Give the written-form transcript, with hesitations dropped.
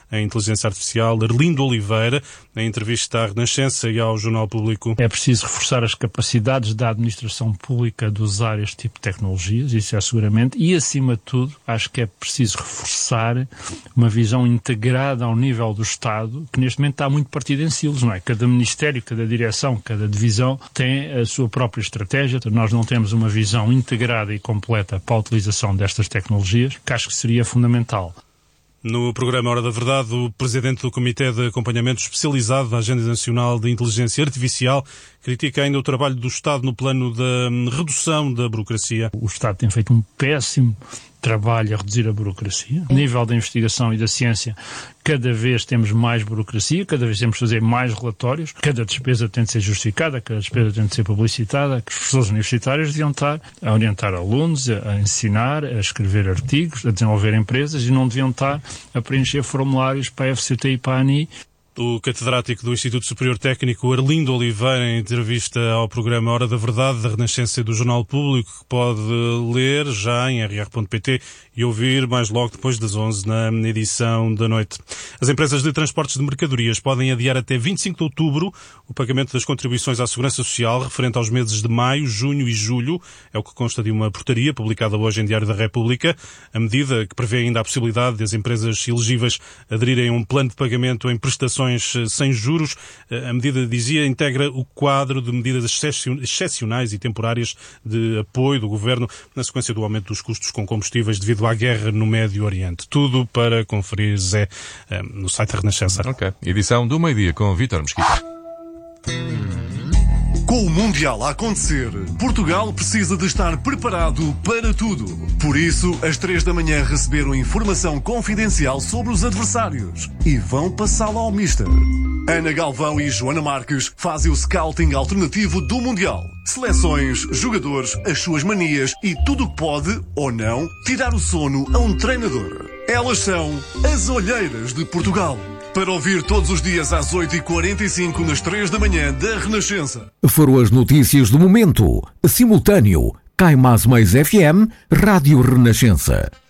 em inteligência artificial, Arlindo Oliveira, em entrevista à Renascença e ao Jornal Público. É preciso reforçar as capacidades da administração pública de usar este tipo de tecnologias, isso é seguramente, e acima de tudo, acho que é preciso reforçar uma visão integrada ao nível do Estado, que neste momento está muito partido em silos, não é? Cada ministério, cada direção, cada divisão tem a sua própria estratégia. Nós não temos uma visão integrada e completa para a utilização destas tecnologias, que acho que seria fundamental. No programa Hora da Verdade, o presidente do Comitê de Acompanhamento Especializado da Agenda Nacional de Inteligência Artificial critica ainda o trabalho do Estado no plano da redução da burocracia. O Estado tem feito um péssimo trabalho a reduzir a burocracia. A nível da investigação e da ciência, cada vez temos mais burocracia, cada vez temos de fazer mais relatórios, cada despesa tem de ser justificada, cada despesa tem de ser publicitada, que os professores universitários deviam estar a orientar alunos, a ensinar, a escrever artigos, a desenvolver empresas e não deviam estar a preencher formulários para a FCT e para a ANI. O catedrático do Instituto Superior Técnico, Arlindo Oliveira, em entrevista ao programa Hora da Verdade, da Renascença e do Jornal Público, que pode ler já em rr.pt e ouvir mais logo depois das 11 na edição da noite. As empresas de transportes de mercadorias podem adiar até 25 de outubro o pagamento das contribuições à Segurança Social referente aos meses de maio, junho e julho. É o que consta de uma portaria publicada hoje em Diário da República. A medida, que prevê ainda a possibilidade de as empresas elegíveis aderirem a um plano de pagamento em prestações sem juros. A medida, dizia, integra o quadro de medidas excepcionais e temporárias de apoio do Governo na sequência do aumento dos custos com combustíveis devido à guerra no Médio Oriente. Tudo para conferir, Zé, no site da Renascença. Ok. Edição do meio-dia com Vítor Mesquita. Com o Mundial a acontecer, Portugal precisa de estar preparado para tudo. Por isso, às 3 da manhã receberam informação confidencial sobre os adversários e vão passá-la ao Mister. Ana Galvão e Joana Marques fazem o scouting alternativo do Mundial. Seleções, jogadores, as suas manias e tudo o que pode, ou não, tirar o sono a um treinador. Elas são as Olheiras de Portugal. Para ouvir todos os dias às 8h45 nas 3 da manhã da Renascença. Foram as notícias do momento. Simultâneo. Cai Mais FM, Rádio Renascença.